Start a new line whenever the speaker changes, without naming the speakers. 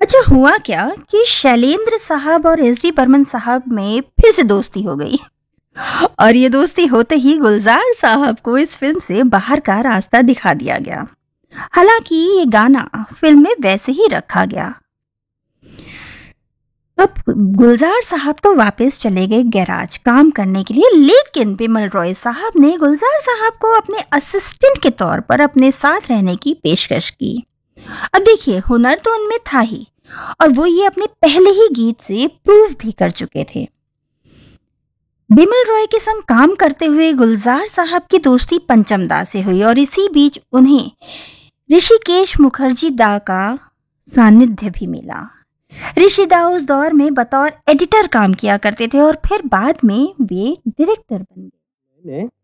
अच्छा, हुआ क्या कि शैलेंद्र साहब और एस डी बर्मन साहब में फिर से दोस्ती हो गई। और ये दोस्ती होते ही गुलजार साहब को इस फिल्म से बाहर का रास्ता दिखा दिया गया। हालांकि ये गाना फिल्म में वैसे ही रखा गया। अब गुलजार साहब तो वापस चले गए गैराज काम करने के लिए, लेकिन बिमल रॉय साहब ने गुलजार साहब को अपने असिस्टेंट के तौर पर अपने साथ रहने की पेशकश की। अब देखिए, हुनर तो उनमें था ही, और वो ये अपने पहले ही गीत से प्रूव भी कर चुके थे। बिमल रॉय के संग काम करते हुए गुलजार साहब की दोस्ती पंचम दा से हुई, और इसी बीच उन्हें ऋषिकेश मुखर्जी दा का सानिध्य भी मिला। ऋषि दा उस दौर में बतौर एडिटर काम किया करते थे और फिर बाद में वे डायरेक्टर बन गए।